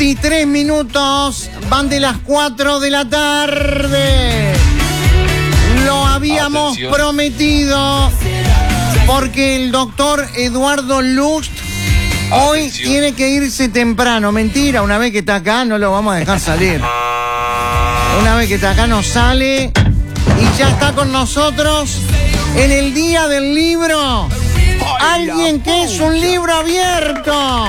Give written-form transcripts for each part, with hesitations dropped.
23 minutos, van de las 4 de la tarde. Lo habíamos prometido porque el doctor Eduardo Lust hoy tiene que irse temprano. Mentira, una vez que está acá no lo vamos a dejar salir. Una vez que está acá no sale y ya está con nosotros en el Día del Libro. Alguien que es un libro abierto.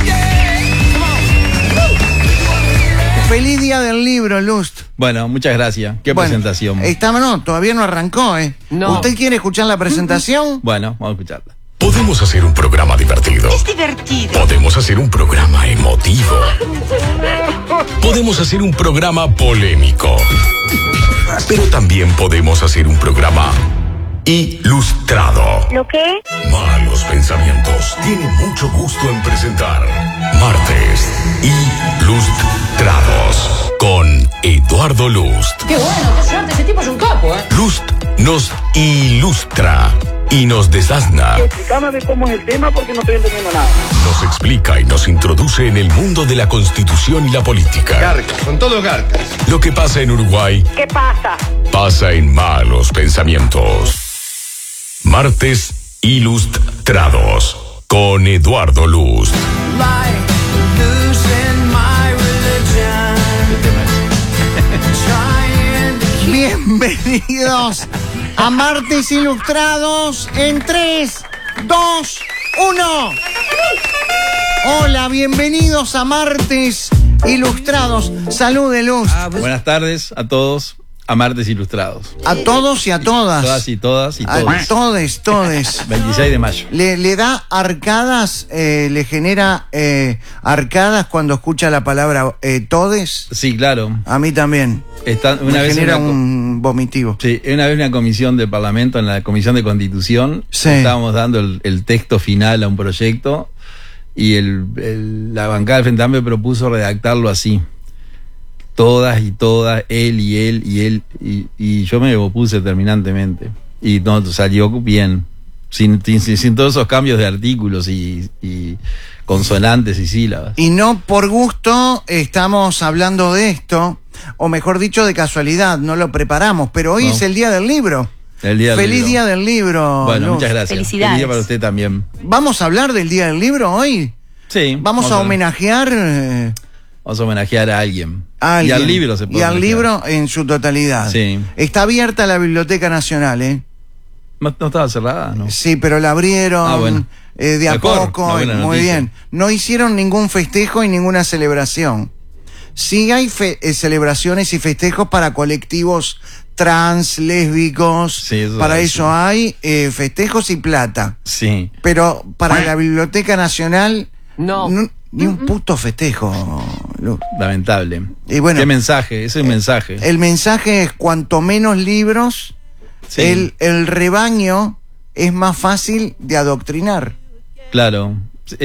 Feliz Día del Libro, Lust. Bueno, muchas gracias. Qué presentación. No, todavía no arrancó, ¿eh? No. ¿Usted quiere escuchar la presentación? Bueno, vamos a escucharla. Podemos hacer un programa divertido. Es divertido. Podemos hacer un programa emotivo. Podemos hacer un programa polémico. Pero también podemos hacer un programa ilustrado. ¿Lo qué? Malos Pensamientos tiene mucho gusto en presentar Martes Ilustrados con Eduardo Lust. ¡Qué bueno! ¡Qué suerte! Ese tipo es un capo, ¿eh? Lust nos ilustra y nos desasna. Explícame cómo es el tema porque no estoy entendiendo nada. Nos explica y nos introduce en el mundo de la Constitución y la política. Garcas, son todos garcas. Lo que pasa en Uruguay ¿Qué pasa? pasa en Malos Pensamientos. Martes Ilustrados con Eduardo Lust. Bienvenidos a Martes Ilustrados en 3, 2, 1. Hola, bienvenidos a Martes Ilustrados. Salud de Luz. Buenas tardes a todos, a Martes Ilustrados. A todos y a todas. Todas y todas y todos. A todes. 26 de mayo. Le da arcadas, le genera arcadas cuando escucha la palabra todes. Sí, claro. A mí también. Una vez genera un vomitivo. Sí, una vez una comisión del Parlamento, en la Comisión de Constitución, sí, estábamos dando el texto final a un proyecto y la bancada del Frente Amplio propuso redactarlo así. Todas y todas, él y él y él, y yo me opuse terminantemente. Y no salió bien, sin todos esos cambios de artículos y consonantes y sílabas. Y no por gusto estamos hablando de esto, o mejor dicho, de casualidad, no lo preparamos, pero hoy es el Día del Libro. Feliz Día del Libro. Bueno, Luz. muchas gracias. Felicidades. Feliz día para usted también. ¿Vamos a hablar del Día del Libro hoy? Sí. Vamos a homenajear... Vamos a homenajear a alguien. Y al libro se puede Y al homenajear. libro en su totalidad. Sí. Está abierta la Biblioteca Nacional, ¿eh? ¿No estaba cerrada? No. Sí, pero la abrieron Bueno. De a Mejor, poco. una buena Muy noticia. bien. No hicieron ningún festejo y ninguna celebración. Sí hay celebraciones y festejos para colectivos trans, lésbicos. Sí, eso para sí. eso hay festejos y plata. Sí. Pero para la Biblioteca Nacional, No. ni un puto festejo. Lu. Lamentable. Y bueno, ¿qué mensaje? Ese es un mensaje. El mensaje es: cuanto menos libros, Sí. el rebaño es más fácil de adoctrinar. Claro.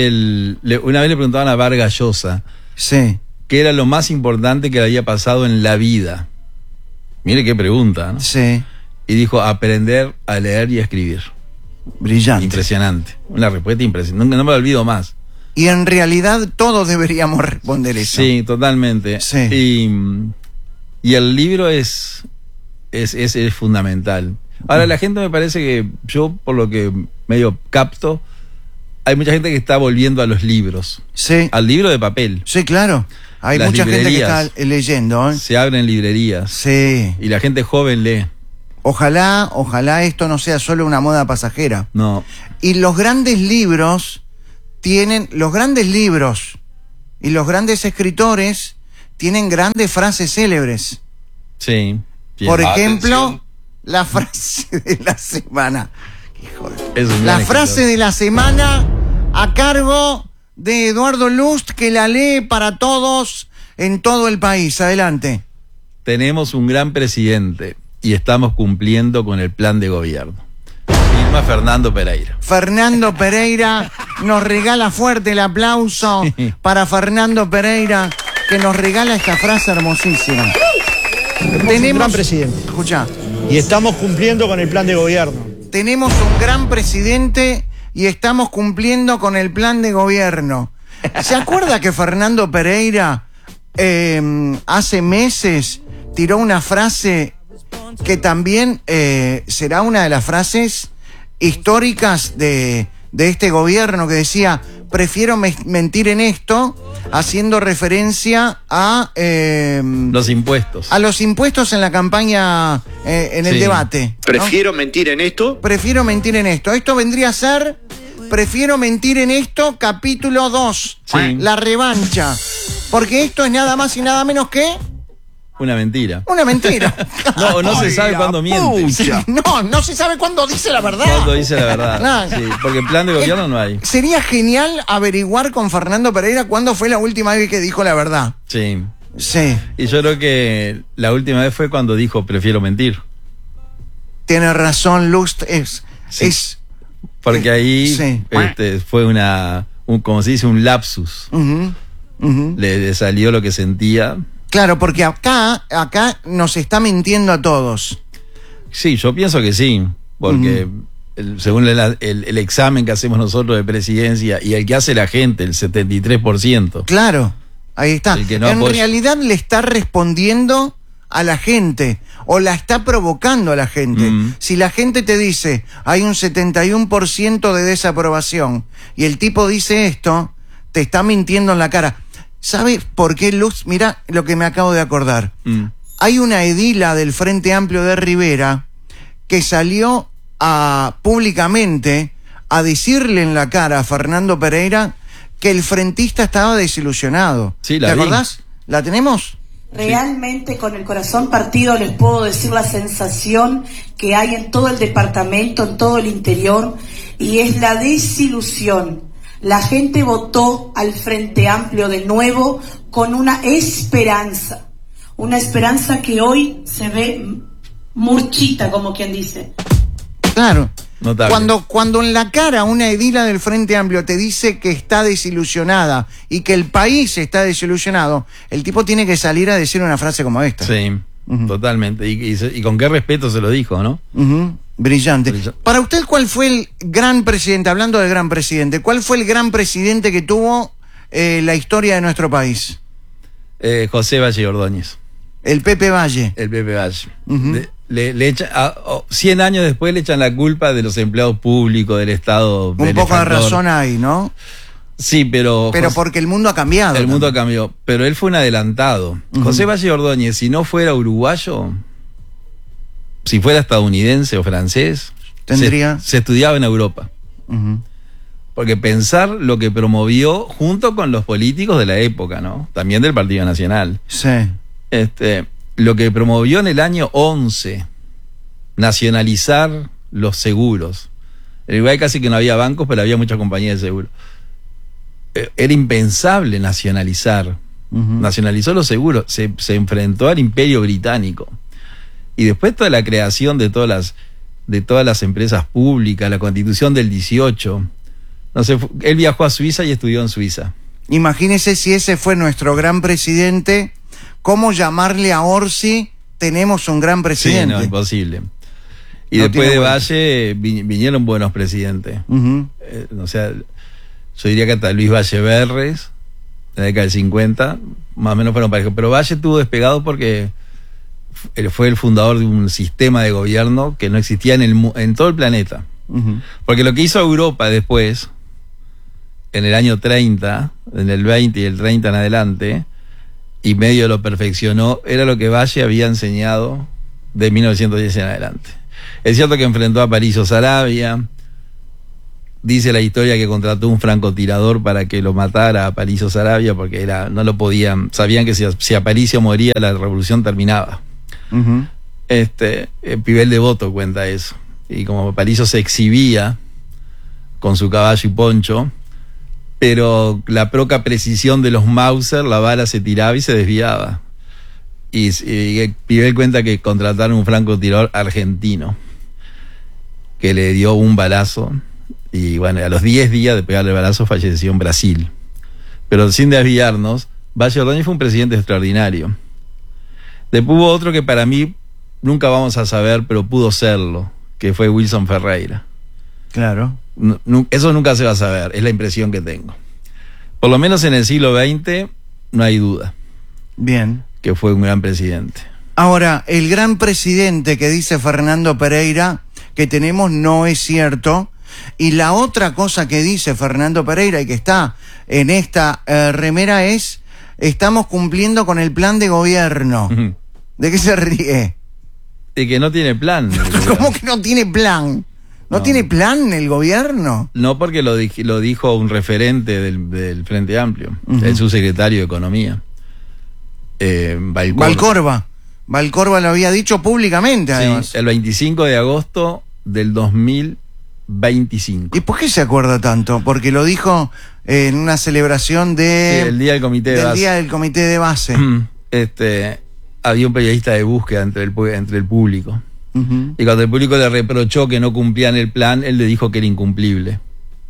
Una vez le preguntaban a Vargas Llosa Sí. qué era lo más importante que le había pasado en la vida. Mire qué pregunta, ¿no? Sí. Y dijo: aprender a leer y a escribir. Brillante. Impresionante. Una respuesta impresionante. No me lo olvido más. Y en realidad todos deberíamos responder eso. Sí, totalmente. Sí. Y el libro es fundamental. Ahora, la gente, me parece que yo, por lo que medio capto, hay mucha gente que está volviendo a los libros. Sí. Al libro de papel. Sí, claro. Hay Las mucha gente que librerías. está leyendo, ¿eh? Se abren librerías. Sí. Y la gente joven lee. Ojalá esto no sea solo una moda pasajera. No. Y los grandes libros y los grandes escritores tienen grandes frases célebres. Sí. Bien. Por ejemplo, Atención. la frase de la semana. Hijo de... Es un La gran frase escritor. de la semana a cargo de Eduardo Lust, que la lee para todos en todo el país. Adelante. Tenemos un gran presidente y estamos cumpliendo con el plan de gobierno. Firma Fernando Pereira. Fernando Pereira nos regala fuerte el aplauso para Fernando Pereira, que nos regala esta frase hermosísima. Tenemos un gran presidente. Escucha. Y estamos cumpliendo con el plan de gobierno. Tenemos un gran presidente y estamos cumpliendo con el plan de gobierno. ¿Se acuerda que Fernando Pereira hace meses tiró una frase que también será una de las frases históricas de este gobierno, que decía: prefiero mentir en esto, haciendo referencia a los impuestos. A los impuestos en la campaña, en el debate, ¿no? Prefiero mentir en esto. Prefiero mentir en esto. Esto vendría a ser Prefiero mentir en esto, capítulo 2. Sí. La revancha. Porque esto es nada más y nada menos que... Una mentira. Una mentira. No se sabe cuándo miente. Sí, no se sabe cuándo dice la verdad. Cuándo dice la verdad. No. Sí, porque plan de gobierno no hay. Sería genial averiguar con Fernando Pereira cuándo fue la última vez que dijo la verdad. Sí. Sí. Y yo creo que la última vez fue cuando dijo prefiero mentir. Tiene razón, Lust. Es porque ahí sí. Fue como se dice, un lapsus. Le salió lo que sentía. Claro, porque acá nos está mintiendo a todos. Sí, yo pienso que sí, porque según el examen que hacemos nosotros de presidencia y el que hace la gente, el 73%. Claro, ahí está. En realidad le está respondiendo a la gente, o la está provocando a la gente. Si la gente te dice, hay un 71% de desaprobación, y el tipo dice esto, te está mintiendo en la cara. ¿Sabe por qué, Luz? Mira lo que me acabo de acordar. Hay una edila del Frente Amplio de Rivera que salió públicamente a decirle en la cara a Fernando Pereira que el frentista estaba desilusionado. Sí, ¿Te acordás? ¿La tenemos? Realmente con el corazón partido les puedo decir la sensación que hay en todo el departamento, en todo el interior, y es la desilusión. La gente votó al Frente Amplio de nuevo con una esperanza que hoy se ve murchita, como quien dice. Claro. Notable. Cuando en la cara una edila del Frente Amplio te dice que está desilusionada y que el país está desilusionado, el tipo tiene que salir a decir una frase como esta. Sí, totalmente. Y con qué respeto se lo dijo, ¿no? Brillante. Para usted, ¿cuál fue el gran presidente, hablando de gran presidente, cuál fue el gran presidente que tuvo la historia de nuestro país? José Valle Ordóñez. El Pepe Valle. El Pepe Valle. Le echan, 100 años después le echan la culpa de los empleados públicos, del Estado. Un poco de razón hay, ¿no? Sí, pero porque el mundo ha cambiado. El mundo cambió, pero él fue un adelantado. José Valle Ordóñez, si no fuera uruguayo, si fuera estadounidense o francés, se estudiaba en Europa. Porque pensar lo que promovió junto con los políticos de la época, ¿no? También del Partido Nacional. Sí. Lo que promovió en el año 11, nacionalizar los seguros. En Uruguay casi que no había bancos, pero había muchas compañías de seguros. Era impensable nacionalizar. Nacionalizó los seguros, se enfrentó al Imperio Británico. Y después toda la creación de todas las empresas públicas, la Constitución del 18. No sé, él viajó a Suiza y estudió en Suiza. Imagínese si ese fue nuestro gran presidente, ¿cómo llamarle a Orsi? Tenemos un gran presidente. Sí, no, imposible. Y después de Valle vinieron buenos presidentes. O sea, yo diría que hasta Luis Valle Berres, en la década del 50, más o menos fueron parejos. Pero Valle estuvo despegado porque él fue el fundador de un sistema de gobierno que no existía en todo el planeta. Porque lo que hizo Europa después, en el año 30, en el 20 y el 30 en adelante, y medio lo perfeccionó, era lo que Valle había enseñado de 1910 en adelante. Es cierto que enfrentó a Aparicio Saravia, dice la historia que contrató un francotirador para que lo matara a Aparicio Saravia porque no lo podían, sabían que si Aparicio moría la revolución terminaba. Pibel Devoto cuenta eso, y como Aparicio se exhibía con su caballo y poncho, pero la poca precisión de los Mauser, la bala se tiraba y se desviaba. Y Pibel cuenta que contrataron un francotirador argentino que le dio un balazo, y bueno, a los 10 días de pegarle el balazo falleció en Brasil. Pero sin desviarnos, Valle Ordóñez fue un presidente extraordinario. Después hubo otro que para mí nunca vamos a saber, pero pudo serlo, que fue Wilson Ferreira. Claro. Eso nunca se va a saber, es la impresión que tengo. Por lo menos en el siglo XX no hay duda. Bien. Que fue un gran presidente. Ahora, el gran presidente que dice Fernando Pereira que tenemos no es cierto. Y la otra cosa que dice Fernando Pereira y que está en esta remera es: estamos cumpliendo con el plan de gobierno. ¿De qué se ríe? De que no tiene plan. ¿Cómo que no tiene plan? ¿No tiene plan el gobierno? No, porque lo dijo un referente del Frente Amplio, el subsecretario de Economía. Valcorba lo había dicho públicamente, además. Sí, el 25 de agosto del 2025. ¿Y por qué se acuerda tanto? Porque lo dijo en una celebración el Día del Comité de Base. Día del Comité de Base. Había un periodista de búsqueda entre el público. Y cuando el público le reprochó que no cumplían el plan, él le dijo que era incumplible.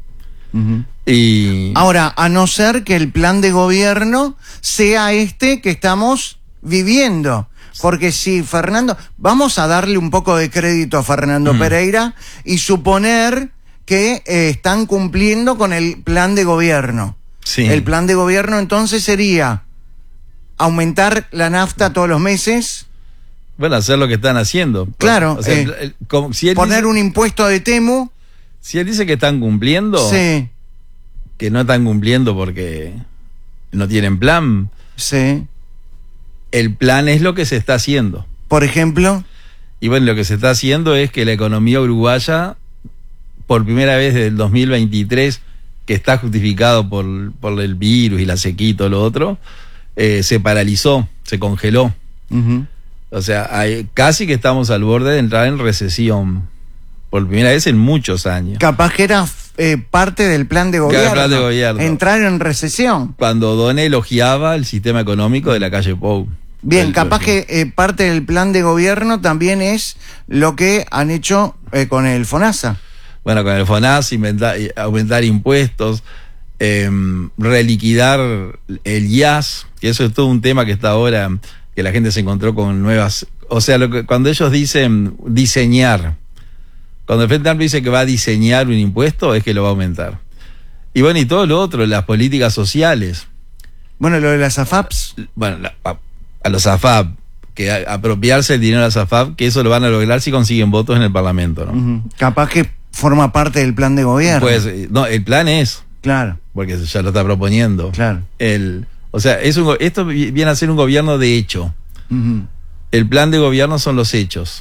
Y ahora, a no ser que el plan de gobierno sea este que estamos viviendo. Porque si Fernando... Vamos a darle un poco de crédito a Fernando Pereira y suponer que están cumpliendo con el plan de gobierno. Sí. El plan de gobierno entonces sería aumentar la nafta todos los meses. Bueno, hacer lo que están haciendo. Claro. O sea, si poner un impuesto de Temu. Si él dice que están cumpliendo, sí, que no están cumpliendo porque no tienen plan. Sí. El plan es lo que se está haciendo. Por ejemplo. Y bueno, lo que se está haciendo es que la economía uruguaya, por primera vez desde el 2023, que está justificado por el virus y la sequía y todo lo otro, se paralizó, se congeló. O sea, casi que estamos al borde de entrar en recesión. Por primera vez en muchos años. Capaz que era parte del plan de gobierno. Entrar en recesión. Cuando O'Donnell elogiaba el sistema económico de la calle Pou. Bien, capaz que parte del plan de gobierno también es lo que han hecho con el FONASA. Bueno, con el FONASA, aumentar impuestos, reliquidar el IAS, que eso es todo un tema que está ahora, que la gente se encontró con nuevas... O sea, cuando ellos dicen diseñar... Cuando el Frente Amplio dice que va a diseñar un impuesto, es que lo va a aumentar. Y bueno, y todo lo otro, las políticas sociales. Bueno, lo de las AFAPs. Bueno, a los AFAP, que apropiarse el dinero de las AFAP, que eso lo van a lograr si consiguen votos en el Parlamento, ¿no? Capaz que forma parte del plan de gobierno. Pues, no, el plan es. Claro. Porque ya lo está proponiendo. Claro. O sea, esto viene a ser un gobierno de hecho. El plan de gobierno son los hechos.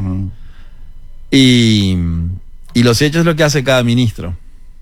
Y los hechos es lo que hace cada ministro,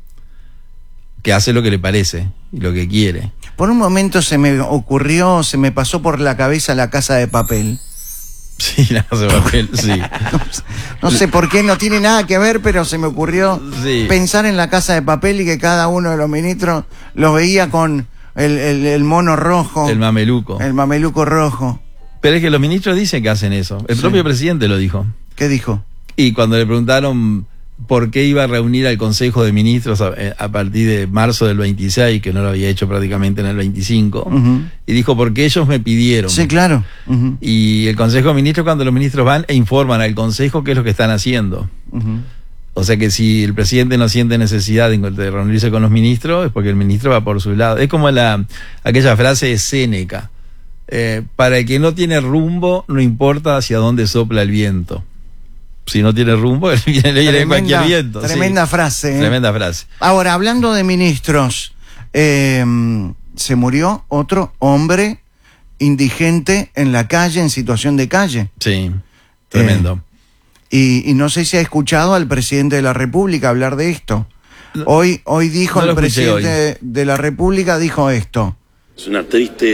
que hace lo que le parece y lo que quiere. Por un momento se me pasó por la cabeza La Casa de Papel. Sí, La Casa de Papel, sí. No sé por qué, no tiene nada que ver, pero se me ocurrió pensar en La Casa de Papel y que cada uno de los ministros los veía con el mono rojo. El mameluco. El mameluco rojo. Pero es que los ministros dicen que hacen eso. El propio presidente lo dijo. ¿Qué dijo? Y cuando le preguntaron por qué iba a reunir al Consejo de Ministros a partir de marzo del 26, que no lo había hecho prácticamente en el 25, y dijo, porque ellos me pidieron. Sí, claro. Y el Consejo de Ministros, cuando los ministros van e informan al Consejo qué es lo que están haciendo. O sea que si el presidente no siente necesidad de reunirse con los ministros, es porque el ministro va por su lado. Es como aquella frase de Séneca, para el que no tiene rumbo, no importa hacia dónde sopla el viento. Si no tiene rumbo, le viene cualquier viento. Tremenda frase. Tremenda frase. Ahora, hablando de ministros, se murió otro hombre indigente en la calle, en situación de calle. Sí, tremendo. Y no sé si ha escuchado al presidente de la República hablar de esto. Hoy dijo el presidente de la República, dijo esto. Es una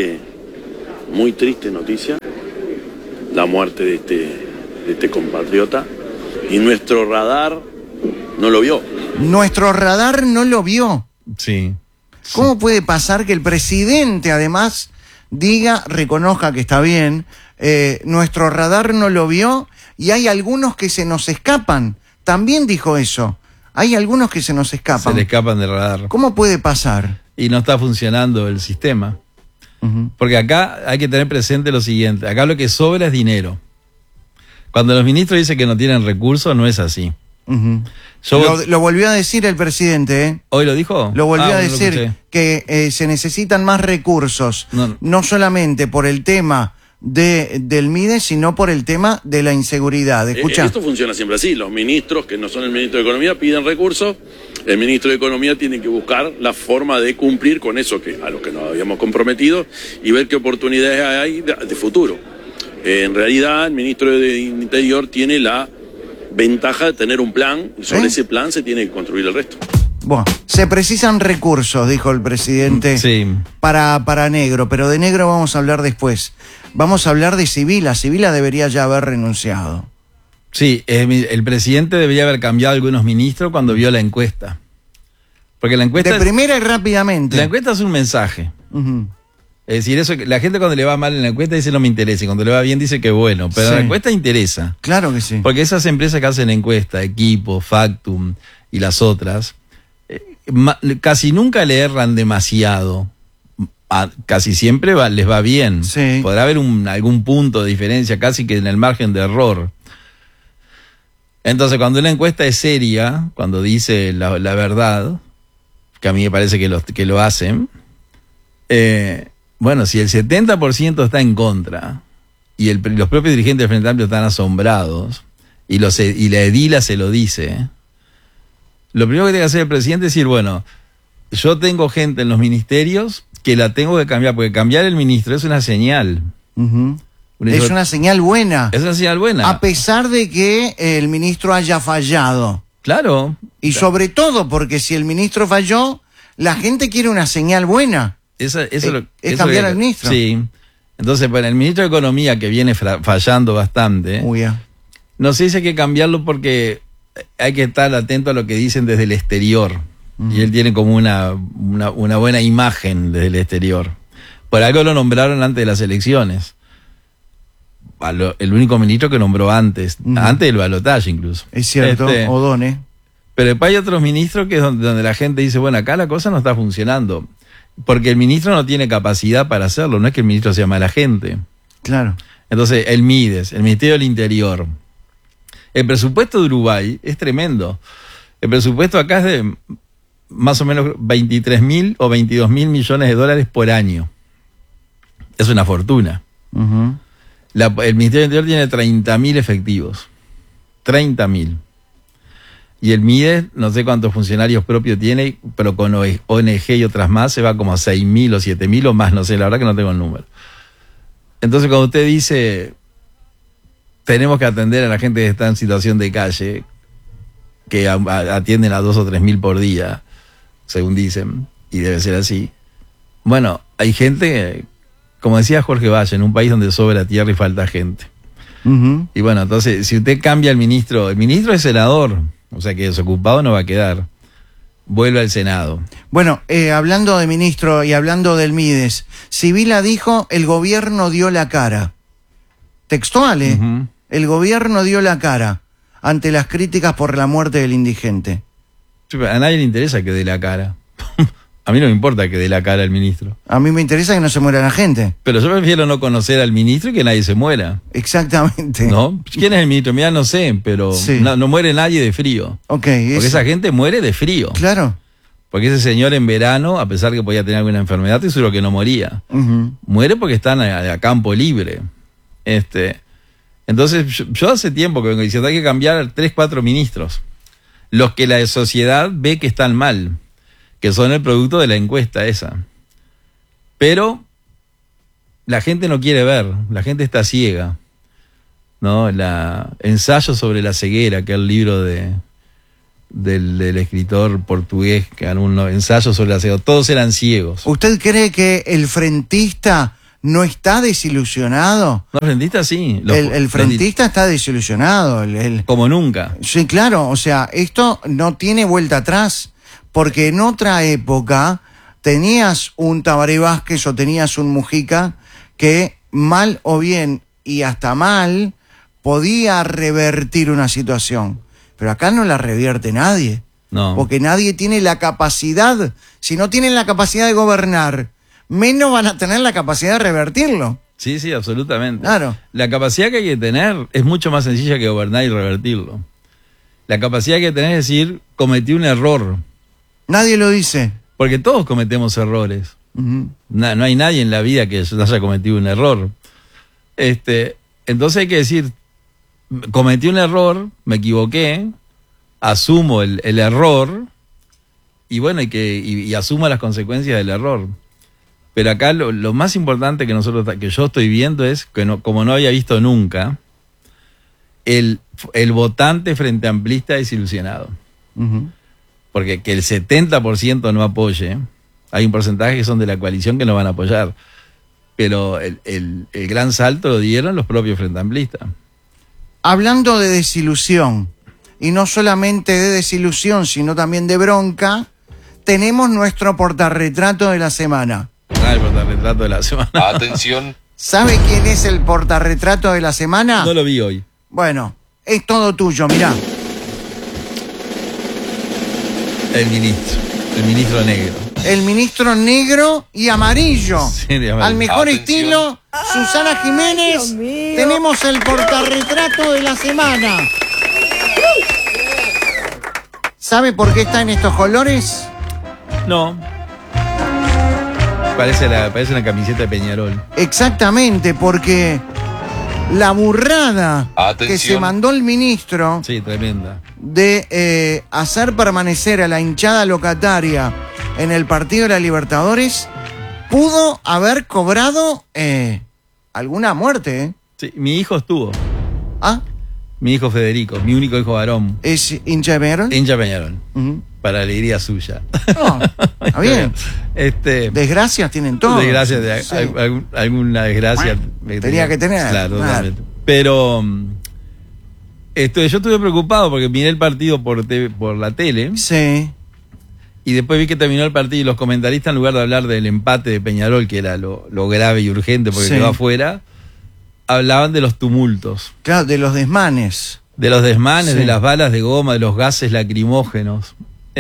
muy triste noticia, la muerte de este compatriota. Y nuestro radar no lo vio. Nuestro radar no lo vio. Sí. ¿Cómo puede pasar que el presidente además reconozca que está bien, nuestro radar no lo vio y hay algunos que se nos escapan? También dijo eso. Hay algunos que se nos escapan. Se le escapan del radar. ¿Cómo puede pasar? Y no está funcionando el sistema. Porque acá hay que tener presente lo siguiente. Acá lo que sobra es dinero. Cuando los ministros dicen que no tienen recursos, no es así. Lo volvió a decir el presidente, ¿eh? ¿Hoy lo dijo? Lo volvió a decir, que se necesitan más recursos, no solamente por el tema del MIDE, sino por el tema de la inseguridad. Escucha. Esto funciona siempre así. Los ministros, que no son el ministro de Economía, piden recursos. El ministro de Economía tiene que buscar la forma de cumplir con eso a lo que nos habíamos comprometido y ver qué oportunidades hay de futuro. En realidad, el ministro de Interior tiene la ventaja de tener un plan y sobre ese plan se tiene que construir el resto. Bueno, se precisan recursos, dijo el presidente, para Negro, pero de Negro vamos a hablar después. Vamos a hablar de Sibila. Sibila debería ya haber renunciado. Sí, el presidente debería haber cambiado algunos ministros cuando vio la encuesta. Porque la encuesta... De primera y rápidamente. La encuesta es un mensaje. Es decir, eso, la gente cuando le va mal en la encuesta dice no me interesa, y cuando le va bien dice que bueno, pero la encuesta interesa. Claro que sí. Porque esas empresas que hacen encuesta, Equipo, Factum y las otras, casi nunca le erran demasiado. Casi siempre les va bien. Sí. Podrá haber algún punto de diferencia, casi que en el margen de error. Entonces, cuando una encuesta es seria, cuando dice la verdad, que a mí me parece que lo hacen, bueno, si el 70% está en contra y los propios dirigentes del Frente Amplio están asombrados y la edila se lo dice, lo primero que tiene que hacer el presidente es decir, bueno, yo tengo gente en los ministerios que la tengo que cambiar, porque cambiar el ministro es una señal. Es una señal buena. Es una señal buena. A pesar de que el ministro haya fallado. Claro. Y sobre todo porque si el ministro falló, la gente quiere una señal buena. Es cambiar al ministro. Sí. Entonces, bueno, el ministro de Economía, que viene fallando bastante, no sé si hay que cambiarlo porque hay que estar atento a lo que dicen desde el exterior. Y él tiene como una buena imagen desde el exterior. Por algo lo nombraron antes de las elecciones. El único ministro que nombró antes del balotaje incluso. Es cierto, O'Donnell. Pero después hay otros ministros que es donde la gente dice, bueno, acá la cosa no está funcionando. Porque el ministro no tiene capacidad para hacerlo, no es que el ministro sea mala gente. Claro. Entonces, el MIDES, el Ministerio del Interior. El presupuesto de Uruguay es tremendo. El presupuesto acá es de más o menos 23.000 o 22.000 millones de dólares por año. Es una fortuna. El Ministerio del Interior tiene 30.000 efectivos. 30.000. Y el MIDES, no sé cuántos funcionarios propios tiene, pero con ONG y otras más se va como a 6.000 o 7.000 o más, no sé, la verdad que no tengo el número. Entonces cuando usted dice, tenemos que atender a la gente que está en situación de calle, que atienden a 2 o 3.000 por día, según dicen, y debe ser así. Bueno, hay gente, como decía Jorge Valle, en un país donde sobra tierra y falta gente. Y bueno, entonces, si usted cambia el ministro es senador, o sea que desocupado no va a quedar. Vuelve al Senado. Bueno, hablando de ministro y hablando del MIDES, Sibila dijo, el gobierno dio la cara. Textual, el gobierno dio la cara ante las críticas por la muerte del indigente. A nadie le interesa que dé la cara. A mí no me importa que dé la cara el ministro. A mí me interesa que no se muera la gente. Pero yo prefiero no conocer al ministro y que nadie se muera. Exactamente. ¿No? ¿Quién es el ministro? Mira, no sé, pero no muere nadie de frío. Porque esa gente muere de frío. Claro. Porque ese señor en verano, a pesar que podía tener alguna enfermedad, te seguro que no moría. Muere porque están a campo libre. Entonces, yo hace tiempo que vengo diciendo, hay que cambiar 3, 4 ministros. Los que la sociedad ve que están mal, que son el producto de la encuesta esa. Pero la gente no quiere ver, la gente está ciega. ¿No? Ensayo sobre la ceguera, que es el libro del escritor portugués, que ganó un ensayo sobre la ceguera. Todos eran ciegos. ¿Usted cree que el frentista no está desilusionado? No, el frentista sí. El frentista está desilusionado. Como nunca. Sí, claro. O sea, esto no tiene vuelta atrás. Porque en otra época tenías un Tabaré Vázquez o tenías un Mujica que mal o bien y hasta mal podía revertir una situación. Pero acá no la revierte nadie. No. Porque nadie tiene la capacidad. Si no tienen la capacidad de gobernar, menos van a tener la capacidad de revertirlo. Sí, sí, absolutamente. Claro. La capacidad que hay que tener es mucho más sencilla que gobernar y revertirlo. La capacidad que tenés de decir, cometí un error. Nadie lo dice. Porque todos cometemos errores. No hay nadie en la vida que no haya cometido un error. Entonces hay que decir, cometí un error, me equivoqué, asumo el error, y bueno, y asumo las consecuencias del error. Pero acá lo más importante que yo estoy viendo es que como no había visto nunca, el votante frente amplista desilusionado. Porque que el 70% no apoye, hay un porcentaje que son de la coalición que no van a apoyar, pero el gran salto lo dieron los propios frente amplistas. Hablando de desilusión, y no solamente de desilusión, sino también de bronca, tenemos nuestro portarretrato de la semana. El portarretrato de la semana. Atención. ¿Sabe quién es el portarretrato de la semana? No lo vi hoy. Bueno, es todo tuyo, mirá. El ministro negro. El ministro negro y amarillo. Sí, de amarillo. Al mejor Atención. estilo, Susana Jiménez. Tenemos el portarretrato de la semana. ¿Sabe por qué está en estos colores? No. Parece una camiseta de Peñarol. Exactamente, porque la burrada que se mandó el ministro Sí, tremenda. de hacer permanecer a la hinchada locataria en el partido de la Libertadores pudo haber cobrado alguna muerte. Sí, mi hijo estuvo. Ah, Mi hijo Federico, mi único hijo varón. ¿es hincha de Peñarol? Hincha Peñarol. Ujú. Para alegría suya. No, está bien. Desgracias tienen todos. Desgracias, Sí. alguna desgracia. Tenía que tener. Claro, Claro. totalmente. Pero yo estuve preocupado porque miré el partido por la tele Sí. y después vi que terminó el partido y los comentaristas, en lugar de hablar del empate de Peñarol, que era lo grave y urgente porque Sí. quedó afuera, hablaban de los tumultos. Claro, de los desmanes. De los desmanes, Sí. de las balas de goma, de los gases lacrimógenos.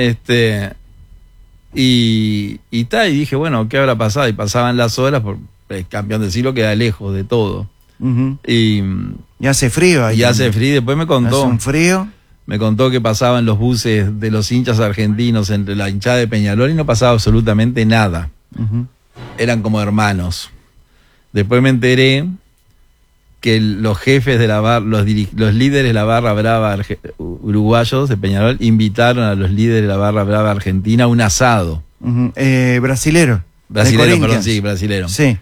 Y dije, bueno, ¿qué habrá pasado? Y pasaban las horas, el campeón del siglo queda lejos de todo. Ujú. Y hace frío ahí. hace frío. Después me Hace contó un frío. que pasaban los buses de los hinchas argentinos entre la hinchada de Peñarol y no pasaba absolutamente nada. Ujú. Eran como hermanos. Después me enteré que los jefes de la barra, los líderes de la barra brava uruguayos de Peñarol invitaron a los líderes de la barra brava argentina a un asado. Ujú. Brasilero. Brasilero, De perdón, Corinthians. sí, brasilero. Sí.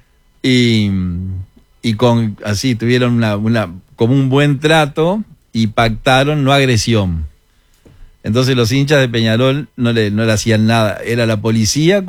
Y así tuvieron como un buen trato y pactaron no agresión. Entonces los hinchas de Peñarol no le hacían nada. Era la policía